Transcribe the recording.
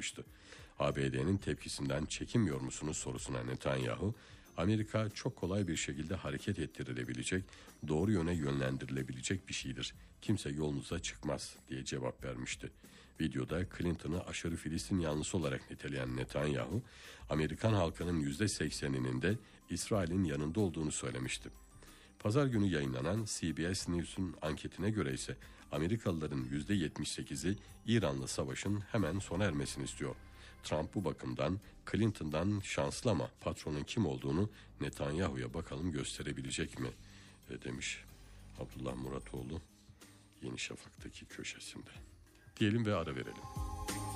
yapmıştı. ABD'nin tepkisinden çekinmiyor musunuz sorusuna Netanyahu, Amerika çok kolay bir şekilde hareket ettirilebilecek, doğru yöne yönlendirilebilecek bir şeydir. Kimse yolunuza çıkmaz diye cevap vermişti. Videoda Clinton'ı aşırı Filistin yanlısı olarak niteleyen Netanyahu, Amerikan halkının %80'inin de İsrail'in yanında olduğunu söylemişti. Pazar günü yayınlanan CBS News'un anketine göre ise Amerikalıların %78'i İran'la savaşın hemen sona ermesini istiyor. Trump bu bakımdan Clinton'dan şanslı ama patronun kim olduğunu Netanyahu'ya bakalım gösterebilecek mi demiş Abdullah Muratoğlu Yeni Şafak'taki köşesinde. Diyelim ve ara verelim.